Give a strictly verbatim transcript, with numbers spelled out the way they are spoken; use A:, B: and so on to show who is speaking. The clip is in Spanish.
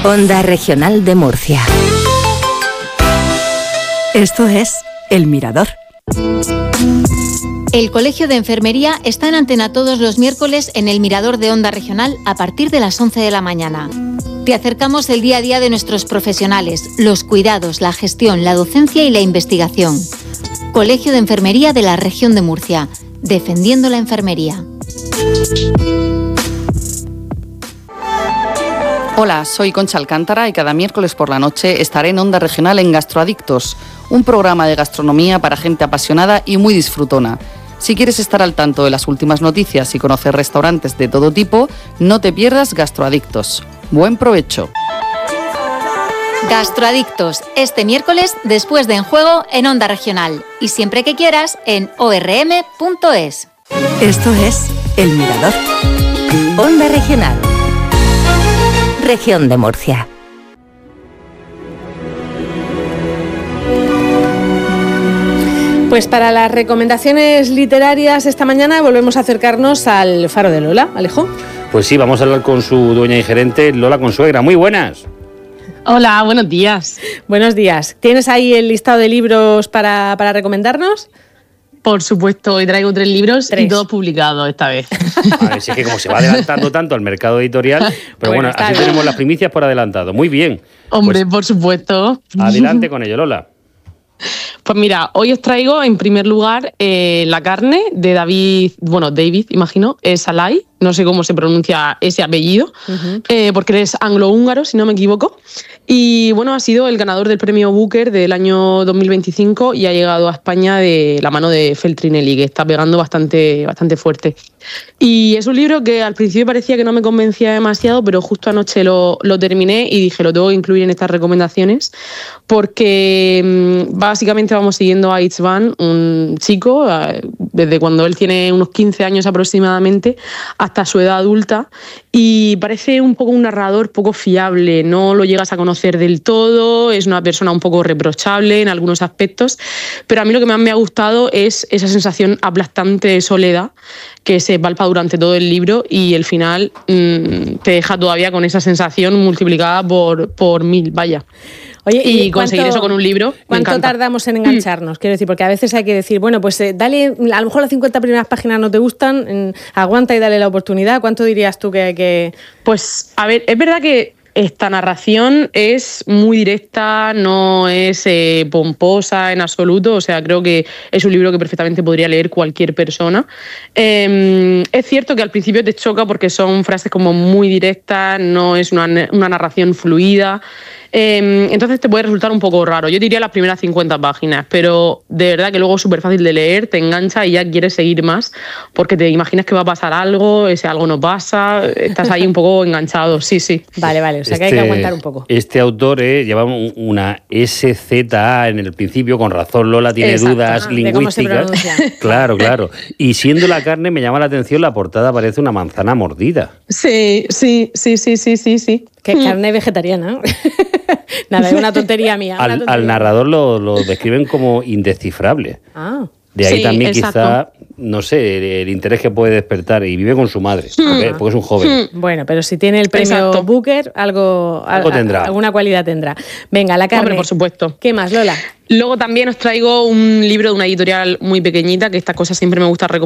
A: Onda Regional de Murcia.
B: Esto es El Mirador.
C: El Colegio de Enfermería está en antena todos los miércoles en El Mirador de Onda Regional a partir de las once de la mañana. Te acercamos el día a día de nuestros profesionales, los cuidados, la gestión, la docencia y la investigación. Colegio de Enfermería de la Región de Murcia, defendiendo la enfermería.
D: Hola, soy Concha Alcántara y cada miércoles por la noche estaré en Onda Regional en Gastroadictos, un programa de gastronomía para gente apasionada y muy disfrutona. Si quieres estar al tanto de las últimas noticias y conocer restaurantes de todo tipo, no te pierdas Gastroadictos. ¡Buen provecho!
C: Gastroadictos, este miércoles después de En Juego en Onda Regional y siempre que quieras en o r m punto es.
B: Esto es El Mirador.
A: Onda Regional. Región de Murcia.
E: Pues para las recomendaciones literarias esta mañana volvemos a acercarnos al Faro de Lola. Alejo.
F: Pues sí, vamos a hablar con su dueña y gerente, Lola Consuegra. Muy buenas.
G: Hola, buenos días.
E: Buenos días. ¿Tienes ahí el listado de libros para, para recomendarnos?
G: Por supuesto, hoy traigo tres libros
E: Tres.
G: y todos publicados esta vez.
F: A ver, si es que como se va adelantando tanto al mercado editorial, pero bueno,
E: Bueno, está
F: así
E: bien.
F: tenemos las primicias por adelantado. Muy bien.
G: Hombre,
F: Pues
G: por supuesto.
F: adelante con ello, Lola.
G: Pues mira, hoy os traigo en primer lugar eh, La carne de David, bueno, David, imagino, es Salai, no sé cómo se pronuncia ese apellido, uh-huh. eh, porque es anglo-húngaro, si no me equivoco. Y bueno, ha sido el ganador del premio Booker del año dos mil veinticinco y ha llegado a España de la mano de Feltrinelli, que está pegando bastante, bastante fuerte. Y es un libro que al principio parecía que no me convencía demasiado, pero justo anoche lo, lo terminé y dije, lo tengo que incluir en estas recomendaciones, porque básicamente vamos siguiendo a Itzvan, un chico, desde cuando él tiene unos quince años aproximadamente hasta su edad adulta, y parece un poco un narrador poco fiable, no lo llegas a conocer del todo, es una persona un poco reprochable en algunos aspectos, pero a mí lo que más me ha gustado es esa sensación aplastante de soledad que se palpa durante todo el libro y el final mmm, te deja todavía con esa sensación multiplicada por, por mil, vaya.
E: Oye,
G: y,
E: ¿y
G: conseguir
E: cuánto,
G: eso con un libro, me
E: ¿cuánto
G: encanta.
E: tardamos en engancharnos? Quiero decir, porque a veces hay que decir, bueno, pues eh, dale, a lo mejor las cincuenta primeras páginas no te gustan, eh, aguanta y dale la oportunidad. ¿Cuánto dirías tú que hay que...?
G: Pues, a ver, es verdad que esta narración es muy directa, no es eh, pomposa en absoluto, o sea, creo que es un libro que perfectamente podría leer cualquier persona. Eh, es cierto que al principio te choca porque son frases como muy directas, no es una, una narración fluida, eh, entonces te puede resultar un poco raro. Yo diría las primeras cincuenta páginas, pero de verdad que luego es súper fácil de leer, te engancha y ya quieres seguir más porque te imaginas que va a pasar algo, ese algo no pasa, estás ahí un poco enganchado, sí, sí.
E: Vale, vale, o sea que
F: Este,
E: hay que aguantar un poco.
F: Este autor eh, lleva un- una S Z A en el principio, con razón Lola tiene
G: Exacto.
F: dudas
E: Ah, de cómo se
F: lingüísticas.
E: pronuncia.
F: Claro, claro. Y siendo La carne, me llama la atención, la portada parece una manzana mordida.
G: Sí, sí, sí, sí, sí, sí, sí.
E: Que carne vegetariana. Nada, es una tontería mía. una
F: Al,
E: tontería.
F: al narrador lo, lo describen como indescifrable.
E: Ah.
F: De ahí
G: Sí,
F: también
G: exacto.
F: quizá, no sé, el, el interés que puede despertar. Y vive con su madre, porque, porque es un joven.
E: Bueno, pero si tiene el premio
G: Exacto.
E: Booker, algo,
F: Algo
E: a-
F: tendrá.
E: alguna cualidad tendrá. Venga, La carne.
G: Hombre, por supuesto.
E: ¿Qué más, Lola?
G: Luego también os traigo un libro de una editorial muy pequeñita, que estas cosas siempre me gusta recomendar.